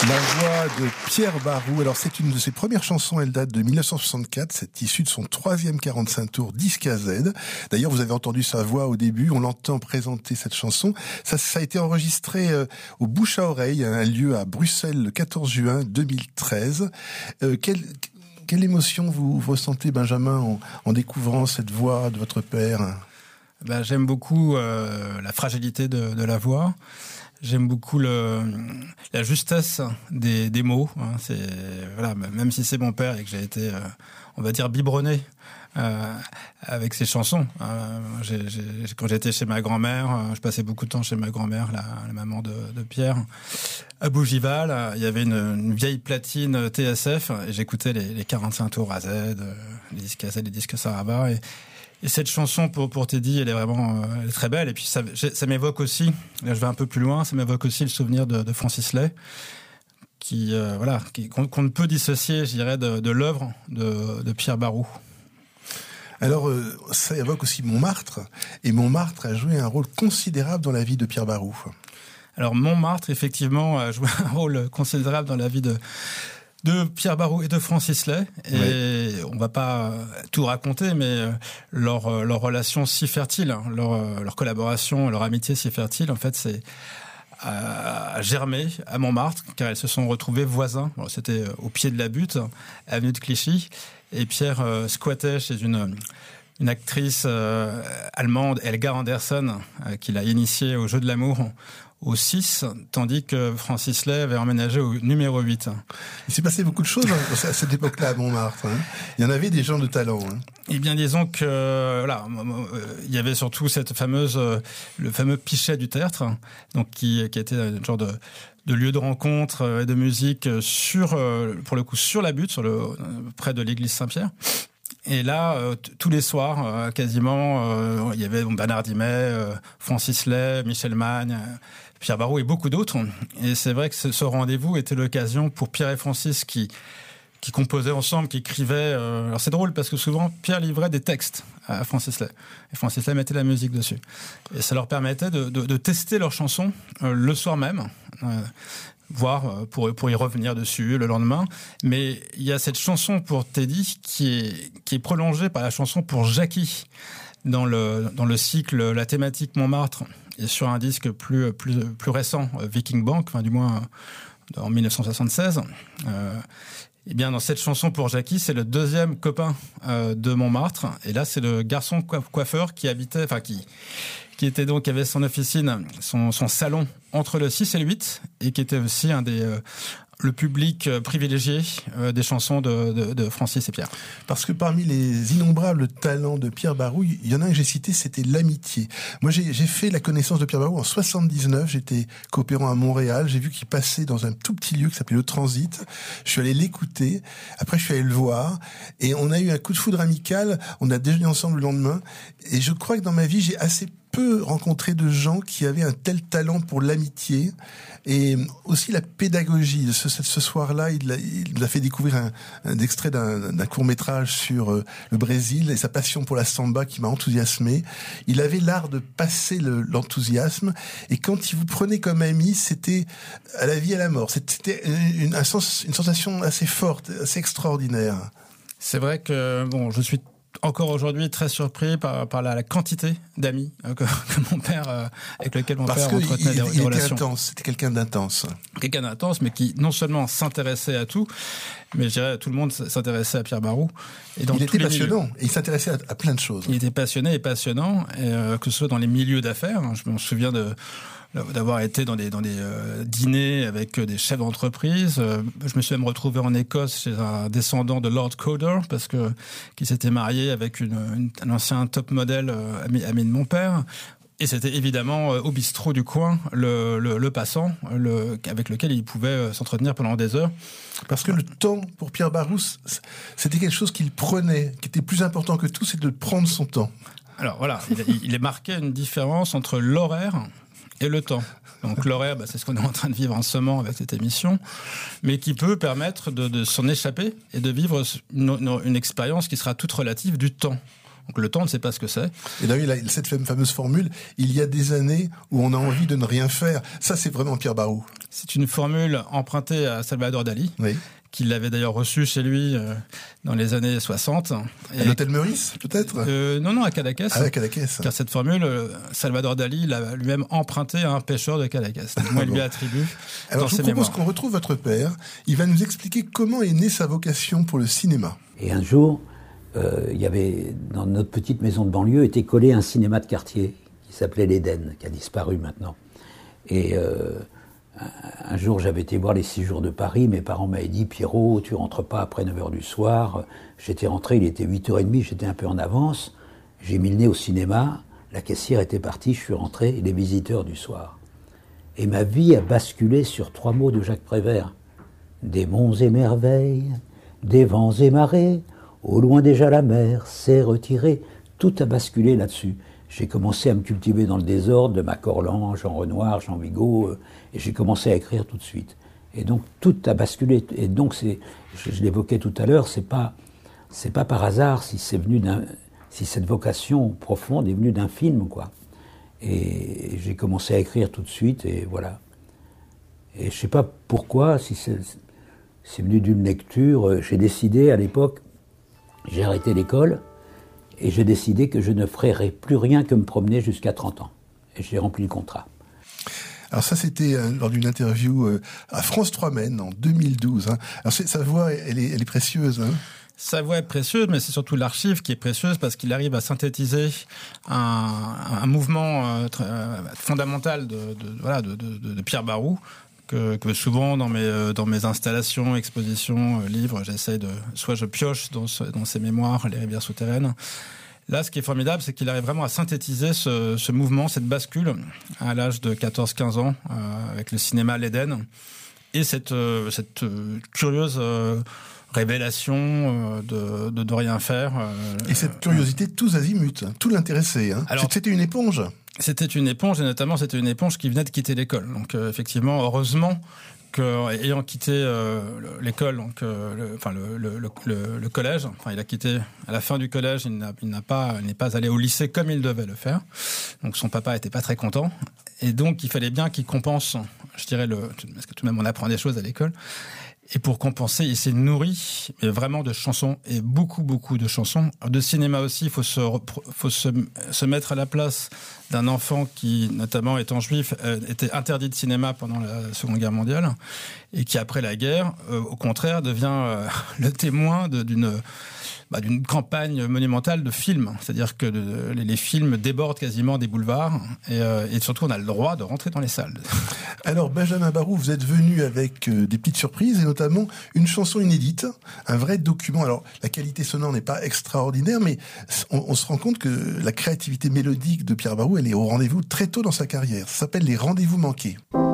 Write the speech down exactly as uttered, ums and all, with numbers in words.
La voix de Pierre Barou. Alors, c'est une de ses premières chansons. Elle date de mille neuf cent soixante-quatre. C'est issu de son troisième quarante-cinq tours disque à Z. D'ailleurs, vous avez entendu sa voix au début. On l'entend présenter cette chanson. Ça, ça a été enregistré euh, au Bouche à Oreille, un lieu à Bruxelles, le quatorze juin deux mille treize. Euh, quelle, quelle émotion vous, vous ressentez, Benjamin, en, en découvrant cette voix de votre père? Ben, j'aime beaucoup euh, la fragilité de, de la voix. J'aime beaucoup le, la justesse des, des mots. Hein. C'est, voilà, même si c'est mon père et que j'ai été, euh, on va dire, biberonné euh, avec ses chansons. Euh, j'ai, j'ai, quand j'étais chez ma grand-mère, euh, je passais beaucoup de temps chez ma grand-mère, la, la maman de, de Pierre, à Bougival. Euh, il y avait une, une vieille platine T S F et j'écoutais les, les quarante-cinq tours à Z, euh, les disques à Z, les disques Saraba. Et, Et cette chanson pour pour Teddy, elle est vraiment euh, elle est très belle. Et puis ça, ça m'évoque aussi, là je vais un peu plus loin, ça m'évoque aussi le souvenir de, de Francis Lai, qui euh, voilà, qui, qu'on, qu'on ne peut dissocier, je dirais, de, de l'œuvre de, de Pierre Barou. Alors euh, ça évoque aussi Montmartre, et Montmartre a joué un rôle considérable dans la vie de Pierre Barou. Alors Montmartre, effectivement, a joué un rôle considérable dans la vie de de Pierre Barou et de Francis Lai. Et ouais. On va pas tout raconter, mais leur, leur relation si fertile, leur, leur collaboration, leur amitié si fertile, en fait, c'est à germer à Montmartre, car elles se sont retrouvées voisins. Bon, c'était au pied de la butte, avenue de Clichy. Et Pierre euh, squattait chez une, une actrice euh, allemande, Helga Andersen, euh, qui l'a initiée au jeu de l'amour au six, tandis que Francis Lai avait emménagé au numéro huit. Il s'est passé beaucoup de choses à cette époque-là à Montmartre. Hein. Il y en avait des gens de talent. Hein. Eh bien, disons que voilà, il y avait surtout cette fameuse, le fameux Pichet du théâtre, donc qui, qui était un genre de, de lieu de rencontre et de musique sur, pour le coup, sur la butte, sur le, près de l'église Saint-Pierre. Et là, euh, t- tous les soirs, euh, quasiment, euh, il y avait bon, Bernard Dimet, euh, Francis Lai, Michel Magne, euh, Pierre Barou et beaucoup d'autres. Et c'est vrai que ce, ce rendez-vous était l'occasion pour Pierre et Francis qui qui composaient ensemble, qui écrivaient. Euh, alors c'est drôle parce que souvent Pierre livrait des textes à Francis Lai et Francis Lai mettait la musique dessus. Et ça leur permettait de, de, de tester leurs chansons euh, le soir même. Euh, voire pour, pour y revenir dessus le lendemain. Mais il y a cette chanson pour Teddy qui est, qui est prolongée par la chanson pour Jackie dans le, dans le cycle La thématique Montmartre et sur un disque plus, plus, plus récent, Viking Bank, enfin du moins en dix-neuf cent soixante-seize. Euh, et bien dans cette chanson pour Jackie, c'est le deuxième copain euh, de Montmartre. Et là, c'est le garçon coiffeur qui habitait, enfin qui... qui était donc, qui avait son officine, son, son salon entre le six et le huit, et qui était aussi un des, euh, le public privilégié euh, des chansons de, de, de Francis et Pierre. Parce que parmi les innombrables talents de Pierre Barou, il y en a un que j'ai cité, c'était l'amitié. Moi, j'ai, j'ai fait la connaissance de Pierre Barou en soixante-dix-neuf, j'étais coopérant à Montréal, j'ai vu qu'il passait dans un tout petit lieu qui s'appelait le Transit, je suis allé l'écouter, après je suis allé le voir, et on a eu un coup de foudre amical, on a déjeuné ensemble le lendemain, et je crois que dans ma vie, j'ai assez peu rencontré de gens qui avaient un tel talent pour l'amitié et aussi la pédagogie. Ce, ce soir-là, il, a, il nous a fait découvrir un, un extrait d'un, d'un court-métrage sur euh, le Brésil et sa passion pour la samba qui m'a enthousiasmé. Il avait l'art de passer le, l'enthousiasme et quand il vous prenait comme ami, c'était à la vie et à la mort. C'était une, un sens, une sensation assez forte, assez extraordinaire. C'est vrai que bon, je suis encore aujourd'hui très surpris par, par la, la quantité d'amis euh, que, que mon père, euh, avec lesquels mon Parce père entretenait il, des, il des relations. Était intense, c'était quelqu'un d'intense. Quelqu'un d'intense, mais qui non seulement s'intéressait à tout, mais je dirais tout le monde s'intéressait à Pierre Barou. Et dans il tous était les passionnant, milieux. Et il s'intéressait à, à plein de choses. Il était passionné et passionnant, et, euh, que ce soit dans les milieux d'affaires. Je me souviens de d'avoir été dans des dans des euh, dîners avec des chefs d'entreprise. Euh, je me suis même retrouvé en Écosse chez un descendant de Lord Calder parce que qui s'était marié avec une, une un ancien top modèle euh, ami, ami de mon père. Et c'était évidemment euh, au bistrot du coin le le, le passant le avec lequel il pouvait euh, s'entretenir pendant des heures. Parce que le temps pour Pierre Barou, c'était quelque chose qu'il prenait, qui était plus important que tout, c'est de prendre son temps. Alors voilà, il, il est marqué une différence entre l'horaire et le temps. Donc l'horaire, bah, c'est ce qu'on est en train de vivre en ce moment avec cette émission, mais qui peut permettre de, de s'en échapper et de vivre une, une, une expérience qui sera toute relative du temps. Donc le temps, on ne sait pas ce que c'est. Et là, il a cette fameuse formule, il y a des années où on a envie de ne rien faire. Ça, c'est vraiment Pierre Barou. c'est une formule empruntée à Salvador Dali. Oui. Qui l'avait d'ailleurs reçu chez lui euh, dans les années soixante. À l'hôtel Meurice, peut-être euh, Non, non, à Cadaqués. Ah, à Cadaqués. Car cette formule, euh, Salvador Dali l'a lui-même empruntée à un pêcheur de Cadaqués. Moi, il lui attribue Alors, dans je ses vous propose mémoires. qu'on retrouve votre père. Il va nous expliquer comment est née sa vocation pour le cinéma. Et un jour, euh, il y avait, dans notre petite maison de banlieue, était collé un cinéma de quartier qui s'appelait l'Éden, qui a disparu maintenant. Et... Euh, Un jour, j'avais été voir les six jours de Paris. Mes parents m'avaient dit « Pierrot, tu rentres pas après neuf heures du soir ». J'étais rentré, il était huit heures trente, j'étais un peu en avance. J'ai mis le nez au cinéma, la caissière était partie, je suis rentré, les visiteurs du soir. Et ma vie a basculé sur trois mots de Jacques Prévert. Des monts et merveilles, des vents et marées, au loin déjà la mer s'est retirée. Tout a basculé là-dessus. J'ai commencé à me cultiver dans le désordre de Macorlan, Jean Renoir, Jean Vigo, euh, et j'ai commencé à écrire tout de suite. Et donc tout a basculé. Et donc c'est, je, je l'évoquais tout à l'heure, c'est pas, c'est pas par hasard si c'est venu d'un, si cette vocation profonde est venue d'un film, quoi. Et j'ai commencé à écrire tout de suite, et voilà. Et je sais pas pourquoi, si c'est, c'est venu d'une lecture. J'ai décidé à l'époque, j'ai arrêté l'école. Et j'ai décidé que je ne ferais plus rien que me promener jusqu'à trente ans. Et j'ai rempli le contrat. Alors ça, c'était euh, lors d'une interview euh, à France trois Maine en deux mille douze. Hein. Alors sa voix, elle est, elle est précieuse. Hein. Sa voix est précieuse, mais c'est surtout l'archive qui est précieuse parce qu'il arrive à synthétiser un, un mouvement euh, très, euh, fondamental de, de, voilà, de, de, de Pierre Barou. Que, que souvent dans mes euh, dans mes installations, expositions, euh, livres, j'essaie de soit je pioche dans ce, dans ses mémoires, les rivières souterraines. Là, ce qui est formidable, c'est qu'il arrive vraiment à synthétiser ce, ce mouvement, cette bascule à l'âge de quatorze quinze ans euh, avec le cinéma l'Éden et cette euh, cette euh, curieuse euh, révélation euh, de, de de rien faire. Euh, et cette curiosité euh, tous azimuts, hein, tout l'intéressait. Hein. Alors, c'était une éponge. C'était une éponge, et notamment c'était une éponge qui venait de quitter l'école. Donc euh, effectivement, heureusement que, ayant quitté euh, l'école, donc euh, le, enfin le, le, le, le collège, enfin il a quitté à la fin du collège, il n'a, il n'a pas, il n'est pas allé au lycée comme il devait le faire. Donc son papa était pas très content, et donc il fallait bien qu'il compense, je dirais le, parce que tout de même on apprend des choses à l'école. Et pour compenser, il s'est nourri mais vraiment de chansons, et beaucoup, beaucoup de chansons. De cinéma aussi, il faut, se, faut se, se mettre à la place d'un enfant qui, notamment étant juif, était interdit de cinéma pendant la Seconde Guerre mondiale, et qui, après la guerre, euh, au contraire, devient euh, le témoin de, d'une... Bah, d'une campagne monumentale de films. C'est-à-dire que de, les, les films débordent quasiment des boulevards et, euh, et surtout on a le droit de rentrer dans les salles. Alors Benjamin Barou, vous êtes venu avec euh, des petites surprises et notamment une chanson inédite, un vrai document. Alors la qualité sonore n'est pas extraordinaire, mais on, on se rend compte que la créativité mélodique de Pierre Barou, elle est au rendez-vous très tôt dans sa carrière. Ça s'appelle Les Rendez-vous manqués.